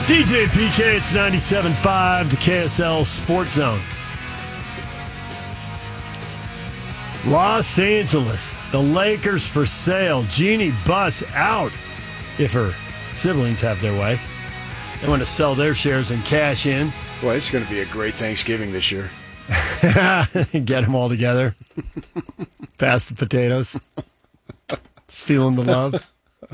DJ PK, it's 97.5, the KSL Sports Zone. Los Angeles, the Lakers for sale. Jeannie Buss out if her siblings have their way. They want to sell their shares and cash in. Well, it's going to be a great Thanksgiving this year. Get them all together. Pass the potatoes. Just feeling the love.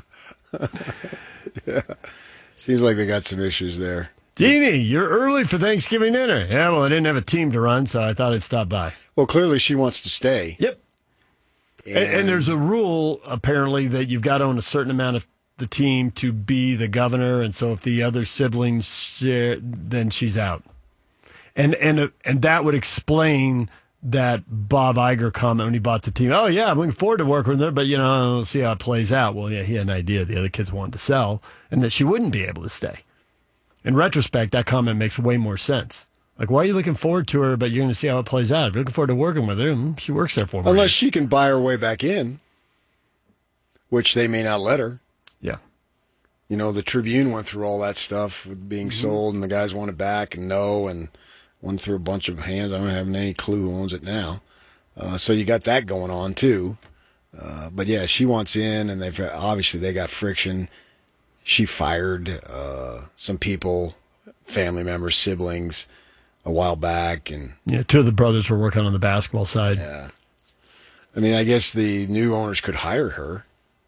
Yeah. Seems like they got some issues there. Jeannie, you're early for Thanksgiving dinner. Yeah, well, I didn't have a team to run, so I thought I'd stop by. Well, clearly she wants to stay. Yep. And there's a rule, apparently, that you've got to own a certain amount of the team to be the governor, and so if the other siblings share, then she's out. And that would explain that Bob Iger comment when he bought the team. Oh, yeah, I'm looking forward to working with her, but, we'll see how it plays out. Well, yeah, he had an idea the other kids wanted to sell and that she wouldn't be able to stay. In retrospect, that comment makes way more sense. Like, why are you looking forward to her, but you're going to see how it plays out? If you're looking forward to working with her, she works there for me. Unless she can buy her way back in, which they may not let her. Yeah. The Tribune went through all that stuff with being sold, and the guys want it back and went through a bunch of hands. I don't have any clue who owns it now. So you got that going on, too. But, yeah, she wants in, and they got friction. She fired some people, family members, siblings, a while back. And yeah, two of the brothers were working on the basketball side. Yeah. I mean, I guess the new owners could hire her.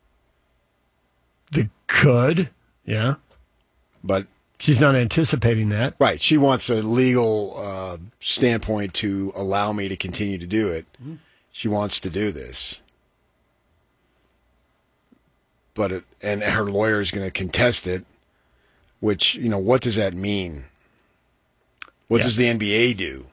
They could, yeah. But she's not anticipating that. Right. She wants a legal standpoint to allow me to continue to do it. She wants to do this. And her lawyer is going to contest it, which, what does that mean? What does the NBA do?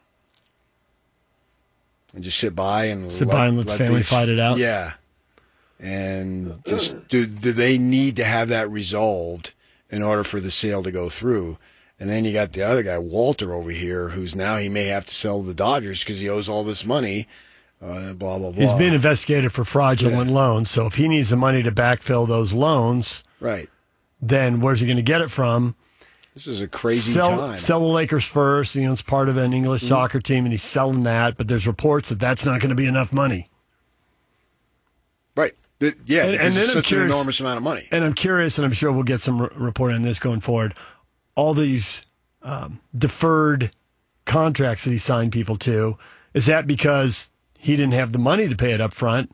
And just sit by and let family fight it out? Yeah. And just do they need to have that resolved in order for the sale to go through? And then you got the other guy, Walter, over here, who's now he may have to sell the Dodgers because he owes all this money. Blah, blah, blah. He's being investigated for fraudulent loans. So if he needs the money to backfill those loans, right, then where's he going to get it from? This is a crazy time. Sell the Lakers first. It's part of an English soccer team, and he's selling that. But there's reports that that's not going to be enough money. Right. Yeah, and then it's such an enormous amount of money. And I'm curious, and I'm sure we'll get some report on this going forward. All these deferred contracts that he signed people to, is that because he didn't have the money to pay it up front,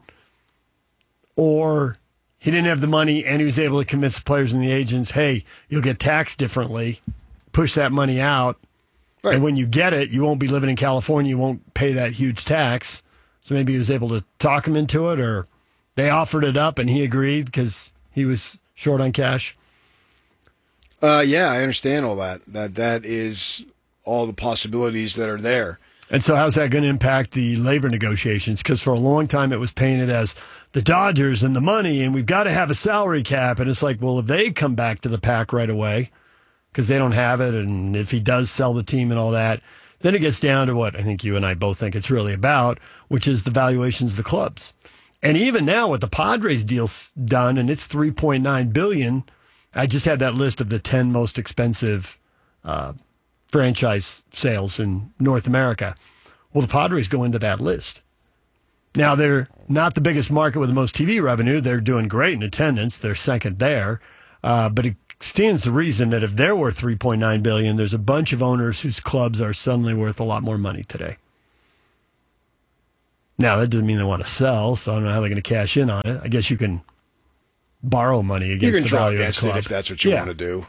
or he didn't have the money and he was able to convince the players and the agents, hey, you'll get taxed differently, push that money out, right, and when you get it, you won't be living in California, you won't pay that huge tax. So maybe he was able to talk him into it, or they offered it up and he agreed because he was short on cash. Yeah, I understand all that. That is all the possibilities that are there. And so how's that going to impact the labor negotiations? Because for a long time it was painted as the Dodgers and the money, and we've got to have a salary cap. And it's like, well, if they come back to the pack right away because they don't have it, and if he does sell the team and all that, then it gets down to what I think you and I both think it's really about, which is the valuations of the clubs. And even now with the Padres deal done, and it's $3.9 billion, I just had that list of the 10 most expensive franchise sales in North America. Well, the Padres go into that list. Now, they're not the biggest market with the most TV revenue. They're doing great in attendance. They're second there. But it stands to reason that if they're worth $3.9 billion, there's a bunch of owners whose clubs are suddenly worth a lot more money today. Now, that doesn't mean they want to sell, so I don't know how they're going to cash in on it. I guess you can borrow money against the value of the club. It if that's what you want to do.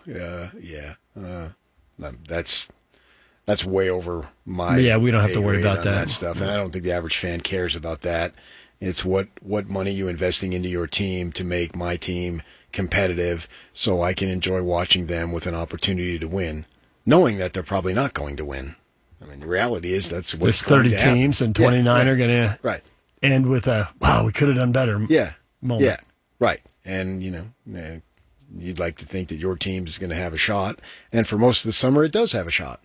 That's way over my. Yeah, we don't have to worry about that stuff, and I don't think the average fan cares about that. It's what money you investing into your team to make my team competitive, so I can enjoy watching them with an opportunity to win, knowing that they're probably not going to win. I mean, the reality is that's what's going to happen. There's 30 teams, and 29 are going to end with a wow, we could have done better. Moment. Yeah, right, and you'd like to think that your team is going to have a shot, and for most of the summer, it does have a shot.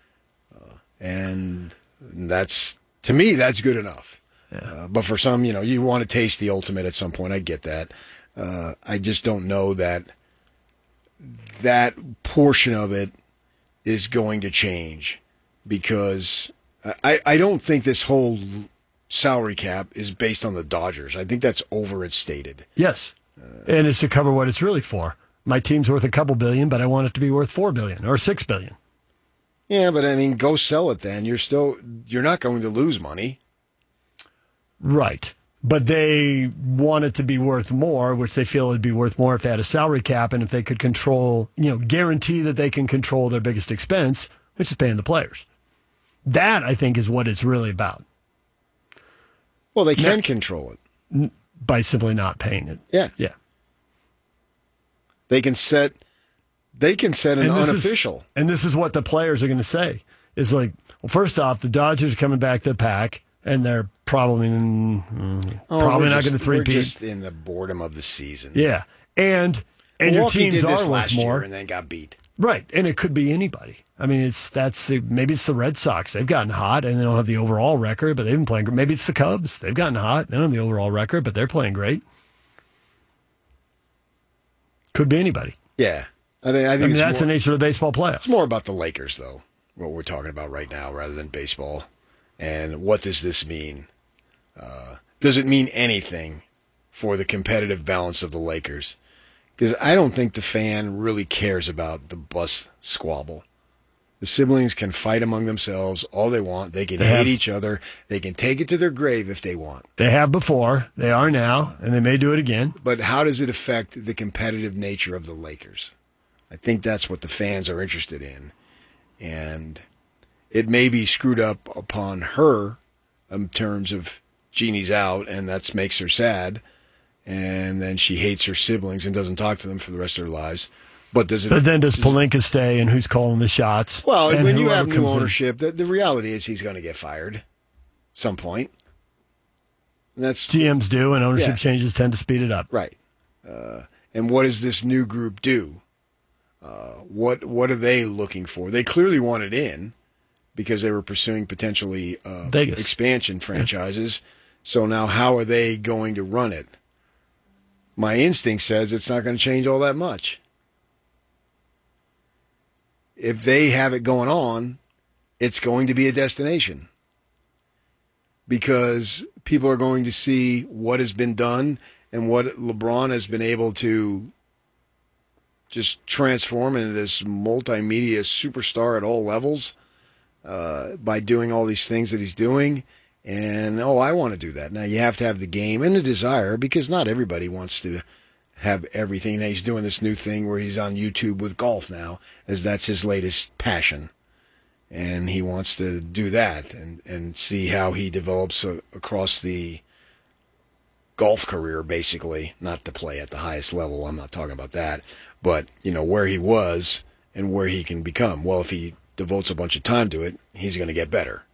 And that's, to me, that's good enough. Yeah. But for some, you want to taste the ultimate at some point. I get that. I just don't know that that portion of it is going to change because I don't think this whole salary cap is based on the Dodgers. I think that's overstated. Yes. And it's to cover what it's really for. My team's worth a couple billion, but I want it to be worth $4 billion or $6 billion. Yeah, but I mean, go sell it then. You're not going to lose money. Right. But they want it to be worth more, which they feel it'd be worth more if they had a salary cap and if they could control, guarantee that they can control their biggest expense, which is paying the players. That, I think, is what it's really about. Well, they can control it. By simply not paying it. Yeah. Yeah. They can set an unofficial. And this is what the players are going to say. It's like, well, first off, the Dodgers are coming back to the pack, and they're probably not going to three-peat. We're just in the boredom of the season. Yeah. And your Milwaukee teams did this are last worth more. year and then got beat. Right. And it could be anybody. I mean, maybe it's the Red Sox. They've gotten hot and they don't have the overall record, but they've been playing great. Maybe it's the Cubs. They've gotten hot. They don't have the overall record, but they're playing great. Could be anybody. Yeah. I think that's the nature of the baseball playoffs. It's more about the Lakers, though, what we're talking about right now, rather than baseball. And what does this mean? Does it mean anything for the competitive balance of the Lakers? Because I don't think the fan really cares about the bus squabble. The siblings can fight among themselves all they want. They can hate each other. They can take it to their grave if they want. They have before. They are now, and they may do it again. But how does it affect the competitive nature of the Lakers? I think that's what the fans are interested in. And it may be screwed up upon her in terms of Jeannie's out, and that makes her sad. And then she hates her siblings and doesn't talk to them for the rest of her lives. But does Pelinka stay, and who's calling the shots? Well, when you have new ownership, the reality is he's going to get fired at some point. And that's GMs do, and ownership changes tend to speed it up. Right. And what does this new group do? What are they looking for? They clearly wanted in because they were pursuing potentially expansion franchises. So now how are they going to run it? My instinct says it's not going to change all that much. If they have it going on, it's going to be a destination because people are going to see what has been done and what LeBron has been able to just transform into this multimedia superstar at all levels by doing all these things that he's doing. And, I want to do that. Now, you have to have the game and the desire because not everybody wants to have everything. Now, he's doing this new thing where he's on YouTube with golf now, as that's his latest passion. And he wants to do that and see how he develops across the golf career, basically. Not to play at the highest level. I'm not talking about that. But, where he was and where he can become. Well, if he devotes a bunch of time to it, he's going to get better.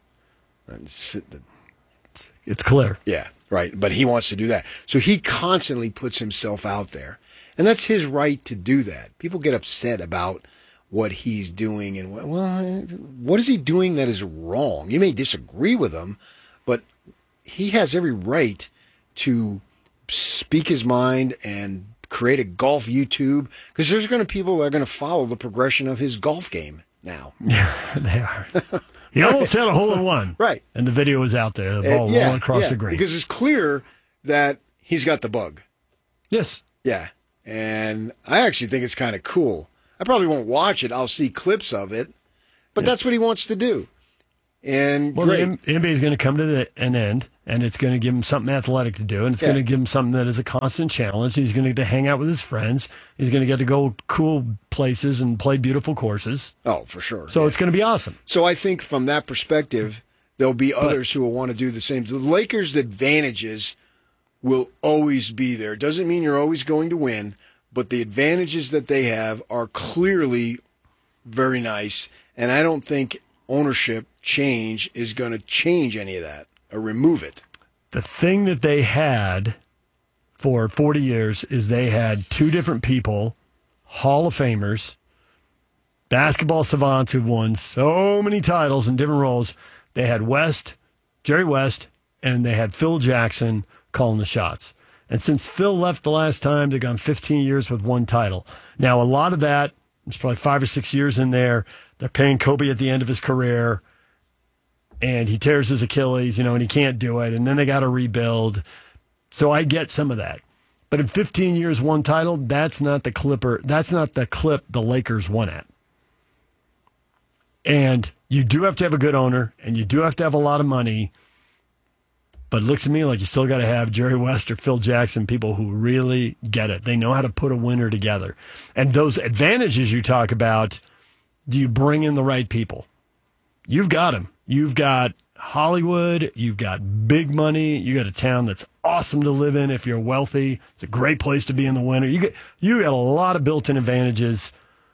It's clear. Yeah, right. But he wants to do that. So he constantly puts himself out there. And that's his right to do that. People get upset about what he's doing. And, what is he doing that is wrong? You may disagree with him, but he has every right to speak his mind and create a golf YouTube. Because there's going to be people that are going to follow the progression of his golf game now. Yeah, they are. He almost had a hole-in-one. Right. And the video was out there. The ball rolling across the green. Because it's clear that he's got the bug. Yes. Yeah. And I actually think it's kind of cool. I probably won't watch it. I'll see clips of it. But that's what he wants to do. And the NBA is going to come to an end, and it's going to give him something athletic to do, and it's going to give him something that is a constant challenge. He's going to get to hang out with his friends. He's going to get to go cool places and play beautiful courses. Oh, for sure. So it's going to be awesome. So I think from that perspective, there'll be others who will want to do the same. The Lakers' advantages will always be there. Doesn't mean you're always going to win, but the advantages that they have are clearly very nice, and I don't think ownership change is going to change any of that or remove it. The thing that they had for 40 years is they had two different people, Hall of Famers, basketball savants who've won so many titles in different roles. They had Jerry West, and they had Phil Jackson calling the shots. And since Phil left the last time, they've gone 15 years with one title. Now, a lot of that, there's probably 5 or 6 years in there. They're paying Kobe at the end of his career, and he tears his Achilles, and he can't do it. And then they got to rebuild. So I get some of that. But in 15 years, one title, that's not the clip the Lakers won at. And you do have to have a good owner, and you do have to have a lot of money. But it looks to me like you still got to have Jerry West or Phil Jackson, people who really get it. They know how to put a winner together. And those advantages you talk about, do you bring in the right people? You've got them. You've got Hollywood. You've got big money. You got a town that's awesome to live in if you're wealthy. It's a great place to be in the winter. You got a lot of built-in advantages.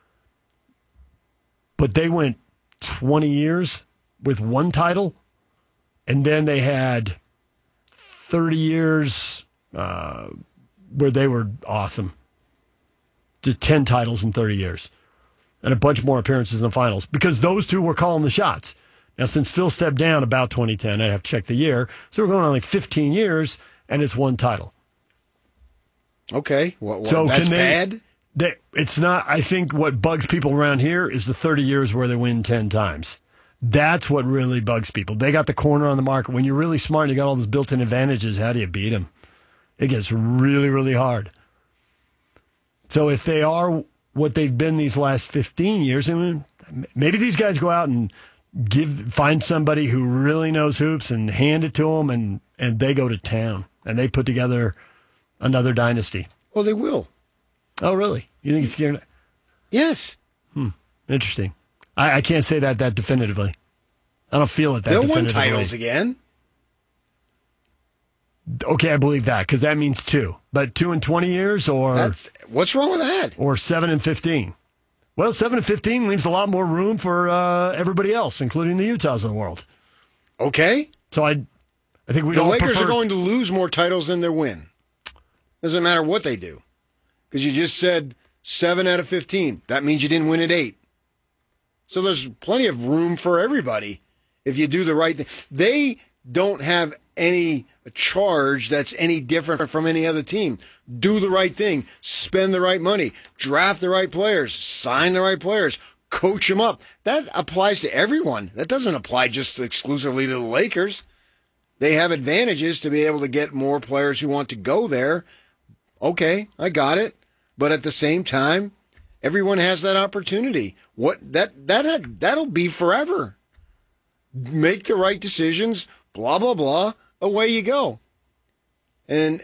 But they went 20 years with one title, and then they had 30 years where they were awesome. Just 10 titles in 30 years. And a bunch more appearances in the finals. Because those two were calling the shots. Now, since Phil stepped down about 2010, I'd have to check the year. So we're going on like 15 years, and it's one title. Okay. So that's bad? It's not. I think what bugs people around here is the 30 years where they win 10 times. That's what really bugs people. They got the corner on the market. When you're really smart and you got all those built-in advantages, how do you beat them? It gets really, really hard. So if they are what they've been these last 15 years, maybe these guys go out and find somebody who really knows hoops and hand it to them, and they go to town, and they put together another dynasty. Well, they will. Oh, really? You think it's scary? Yes. Interesting. I can't say that definitively. I don't feel it that definitively. They'll win titles again. Okay, I believe that, because that means 2. But 2 in 20 years, or... What's wrong with that? Or 7 in 15. Well, 7 and 15 leaves a lot more room for everybody else, including the Utahs of the world. Okay. So I think the Lakers are going to lose more titles than they win. Doesn't matter what they do. Because you just said 7 out of 15. That means you didn't win at 8. So there's plenty of room for everybody if you do the right thing. They don't have any charge that's any different from any other team. Do the right thing. Spend the right money. Draft the right players. Sign the right players. Coach them up. That applies to everyone. That doesn't apply just exclusively to the Lakers. They have advantages to be able to get more players who want to go there. Okay, I got it. But at the same time, everyone has that opportunity. That'll be forever. Make the right decisions, blah, blah, blah. Away you go. And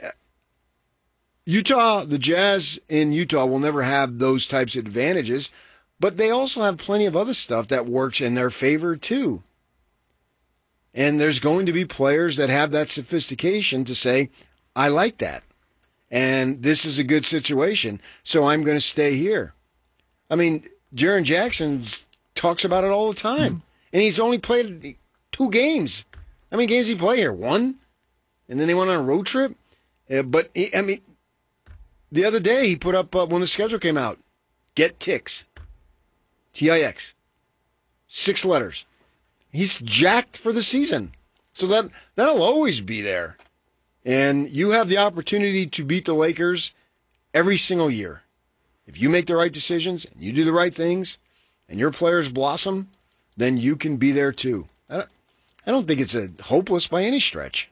the Jazz in Utah will never have those types of advantages, but they also have plenty of other stuff that works in their favor too. And there's going to be players that have that sophistication to say, I like that. And this is a good situation, so I'm going to stay here. I mean, Jaren Jackson talks about it all the time. And he's only played 2 games. How many games did he play here? 1? And then they went on a road trip? But, the other day he put up, when the schedule came out, get Tix. T-I-X. 6 letters. He's jacked for the season. So that'll always be there. And you have the opportunity to beat the Lakers every single year. If you make the right decisions, and you do the right things, and your players blossom, then you can be there too. I don't think it's hopeless by any stretch.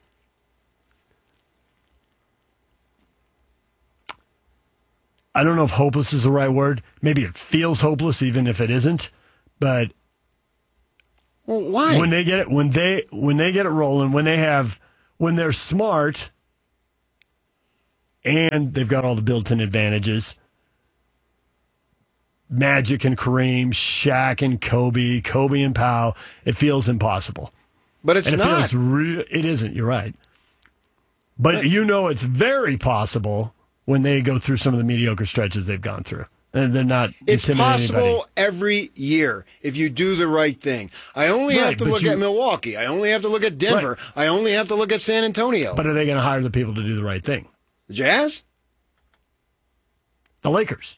I don't know if hopeless is the right word. Maybe it feels hopeless even if it isn't. But well, why? When they get it rolling, when they're smart and they've got all the built-in advantages, Magic and Kareem, Shaq and Kobe and Powell, it feels impossible. But it's not. It isn't, you're right. But it's very possible when they go through some of the mediocre stretches they've gone through. And they're not It's possible anybody. Every year if you do the right thing. I only have to look at Milwaukee. I only have to look at Denver. Right. I only have to look at San Antonio. But are they going to hire the people to do the right thing? The Jazz? The Lakers.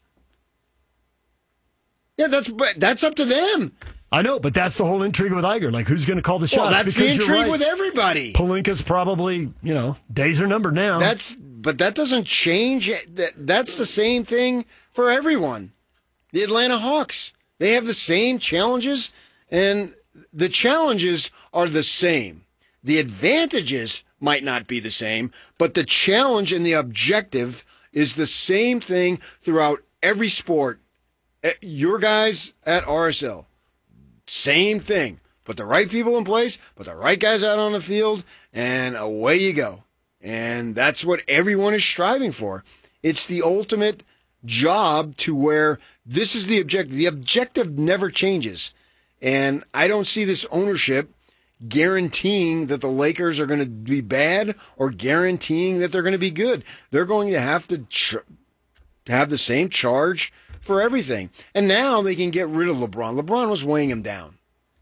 Yeah, that's up to them. I know, but that's the whole intrigue with Iger. Like, who's going to call the shots? Well, that's the intrigue with everybody. Pelinka's probably, days are numbered now. That's but that doesn't change. That's the same thing for everyone. The Atlanta Hawks, they have the same challenges, and the challenges are the same. The advantages might not be the same, but the challenge and the objective is the same thing throughout every sport. Your guys at RSL, same thing. Put the right people in place, put the right guys out on the field, and away you go. And that's what everyone is striving for. It's the ultimate job to where this is the objective. The objective never changes. And I don't see this ownership guaranteeing that the Lakers are going to be bad or guaranteeing that they're going to be good. They're going to have to have the same charge for everything. And now they can get rid of LeBron. LeBron was weighing him down.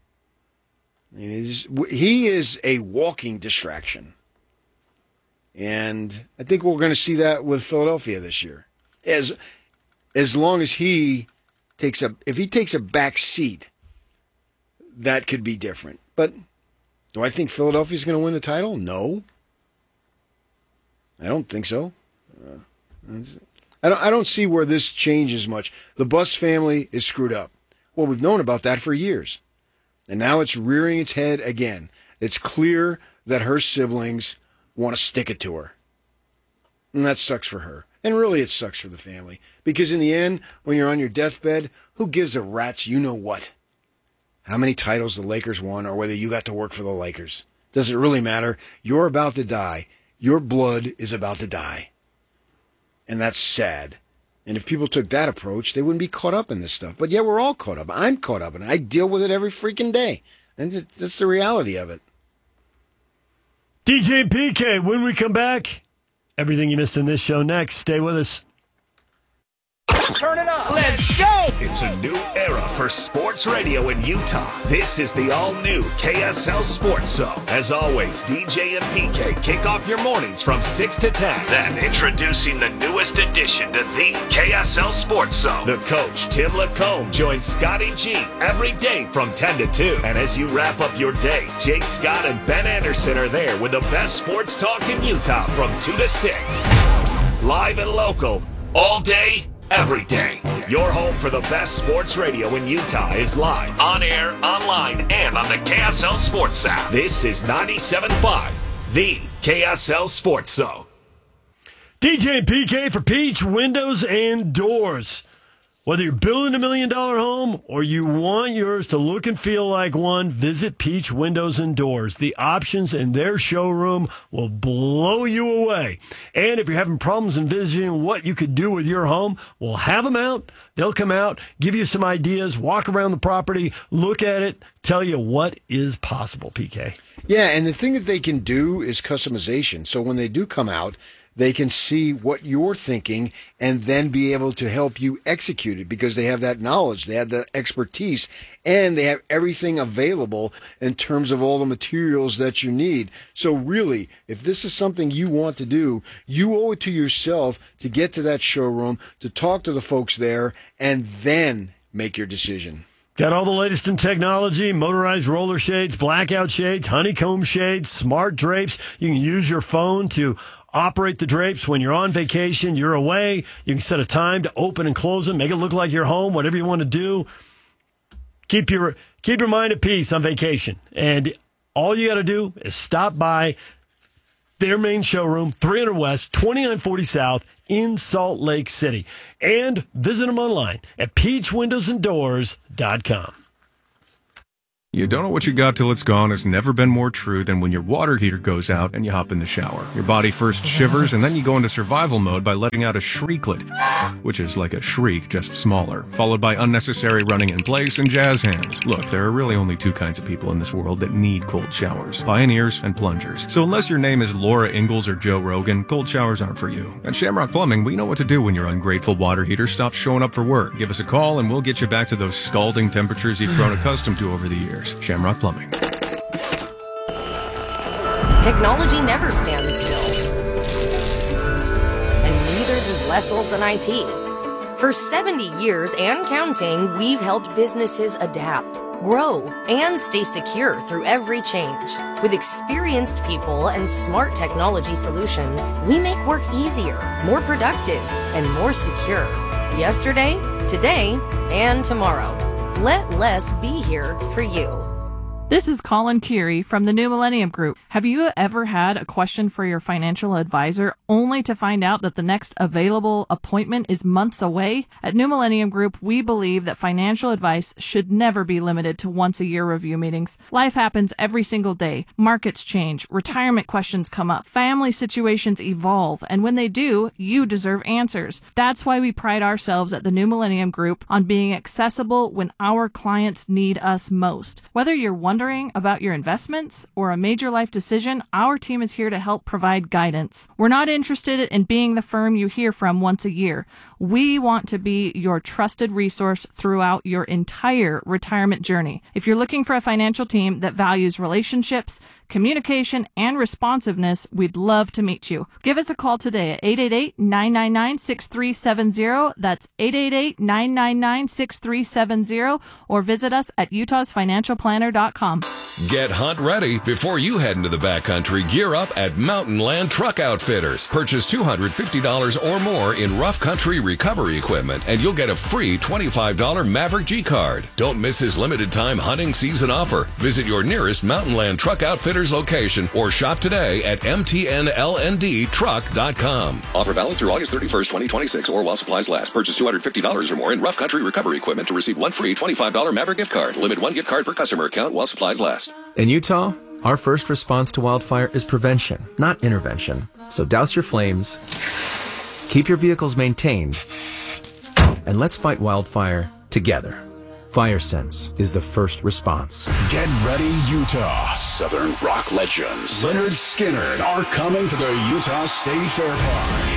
He is a walking distraction. And I think we're going to see that with Philadelphia this year. As long as if he takes a back seat, that could be different. But do I think Philadelphia's going to win the title? No. I don't think so. I don't see where this changes much. The Buss family is screwed up. Well, we've known about that for years. And now it's rearing its head again. It's clear that her siblings want to stick it to her. And that sucks for her. And really it sucks for the family. Because in the end, when you're on your deathbed, who gives a rat's you know what? How many titles the Lakers won or whether you got to work for the Lakers. Does it really matter? You're about to die. Your blood is about to die. And that's sad. And if people took that approach, they wouldn't be caught up in this stuff. But yeah, we're all caught up. I'm caught up, and I deal with it every freaking day. And that's the reality of it. DJ and PK, when we come back, everything you missed in this show next. Stay with us. Turn it up. Let's go. It's a new era for sports radio in Utah. This is the all-new KSL Sports Zone. As always, DJ and PK kick off your mornings from 6 to 10. Then introducing the newest addition to the KSL Sports Zone. The coach, Tim Lacombe, joins Scotty G every day from 10 to 2. And as you wrap up your day, Jake Scott and Ben Anderson are there with the best sports talk in Utah from 2 to 6. Live and local, all day, every day. Your home for the best sports radio in Utah is live, on air, online, and on the KSL Sports app. This is 97.5, the KSL Sports Zone. DJ and PK for Peach Windows and Doors. Whether you're building $1 million home or you want yours to look and feel like one, visit Peach Windows and Doors. The options in their showroom will blow you away. And if you're having problems envisioning what you could do with your home, we'll have them out. They'll come out, give you some ideas, walk around the property, look at it, tell you what is possible, PK. Yeah, and the thing that they can do is customization. So when they do come out, they can see what you're thinking and then be able to help you execute it because they have that knowledge, they have the expertise, and they have everything available in terms of all the materials that you need. So really, if this is something you want to do, you owe it to yourself to get to that showroom, to talk to the folks there, and then make your decision. Got all the latest in technology, motorized roller shades, blackout shades, honeycomb shades, smart drapes. You can use your phone to operate the drapes when you're on vacation, you're away. You can set a time to open and close them, make it look like you're home, whatever you want to do. Keep your mind at peace on vacation. And all you got to do is stop by their main showroom, 300 West, 2940 South in Salt Lake City. And visit them online at peachwindowsanddoors.com. You don't know what you got till it's gone has never been more true than when your water heater goes out and you hop in the shower. Your body first shivers and then you go into survival mode by letting out a shrieklet, which is like a shriek, just smaller, followed by unnecessary running in place and jazz hands. Look, there are really only two kinds of people in this world that need cold showers, pioneers and plungers. So unless your name is Laura Ingalls or Joe Rogan, cold showers aren't for you. At Shamrock Plumbing, we know what to do when your ungrateful water heater stops showing up for work. Give us a call and we'll get you back to those scalding temperatures you've grown accustomed to over the years. Shamrock Plumbing. Technology never stands still. And neither does Les Olson IT. For 70 years and counting, we've helped businesses adapt, grow, and stay secure through every change. With experienced people and smart technology solutions, we make work easier, more productive, and more secure. Yesterday, today, and tomorrow. Let less be here for you. This is Colin Curie from the New Millennium Group. Have you ever had a question for your financial advisor only to find out that the next available appointment is months away? At New Millennium Group, we believe that financial advice should never be limited to once-a-year review meetings. Life happens every single day. Markets change, retirement questions come up, family situations evolve, and when they do, you deserve answers. That's why we pride ourselves at the New Millennium Group on being accessible when our clients need us most. Whether you're wondering about your investments or a major life decision, our team is here to help provide guidance. We're not interested in being the firm you hear from once a year. We want to be your trusted resource throughout your entire retirement journey. If you're looking for a financial team that values relationships, communication, and responsiveness, we'd love to meet you. Give us a call today at 888-999-6370. That's 888-999-6370, or visit us at utahsfinancialplanner.com. Get hunt ready before you head into the backcountry. Gear up at Mountain Land Truck Outfitters. Purchase $250 or more in rough country recovery equipment, and you'll get a free $25 Maverick G card. Don't miss his limited time hunting season offer. Visit your nearest Mountain Land Truck Outfitters location or shop today at mtnlndtruck.com. Offer valid through August 31st, 2026, or while supplies last. Purchase $250 or more in rough country recovery equipment to receive one free $25 Maverick gift card. Limit one gift card per customer account while supplies last. In Utah, our first response to wildfire is prevention, not intervention. So douse your flames, keep your vehicles maintained, and let's fight wildfire together. FireSense is the first response. Get ready, Utah. Southern rock legends Lynyrd Skynyrd are coming to the Utah State Fair Park.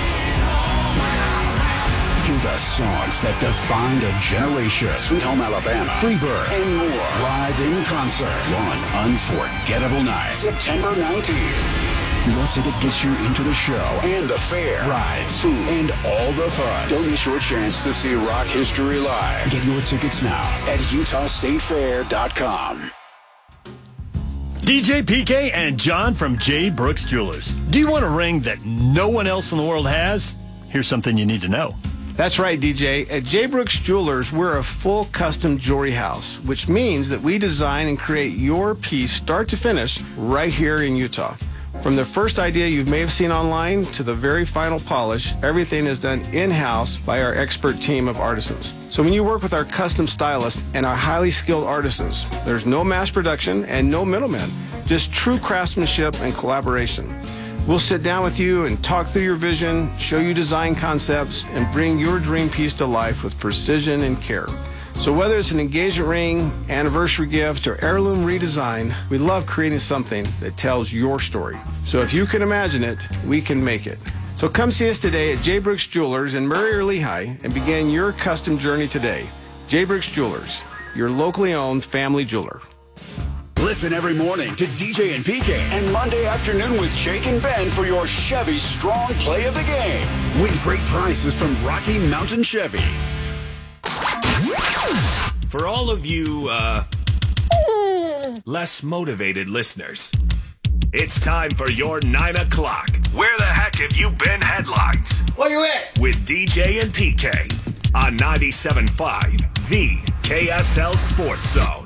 Hear the songs that defined a generation. Sweet Home Alabama, Freebird, and more. Live in concert. One unforgettable night. September 19th. Your ticket gets you into the show and the fair, rides, food, and all the fun. Don't miss your chance to see rock history live. Get your tickets now at utahstatefair.com. DJ PK and John from J. Brooks Jewelers. Do you want a ring that no one else in the world has? Here's something you need to know. That's right, DJ. At J. Brooks Jewelers, we're a full custom jewelry house, which means that we design and create your piece start to finish right here in Utah. From the first idea you may have seen online to the very final polish, everything is done in-house by our expert team of artisans. So when you work with our custom stylists and our highly skilled artisans, there's no mass production and no middlemen, just true craftsmanship and collaboration. We'll sit down with you and talk through your vision, show you design concepts, and bring your dream piece to life with precision and care. So whether it's an engagement ring, anniversary gift, or heirloom redesign, we love creating something that tells your story. So if you can imagine it, we can make it. So come see us today at J. Brooks Jewelers in Murray or Lehigh and begin your custom journey today. J. Brooks Jewelers, your locally owned family jeweler. Listen every morning to DJ and PK and Monday afternoon with Jake and Ben for your Chevy Strong Play of the Game. Win great prizes from Rocky Mountain Chevy. For all of you, less motivated listeners, it's time for your 9 o'clock. Where the heck have you been headlines? Where you at? With DJ and PK on 97.5, the KSL Sports Zone.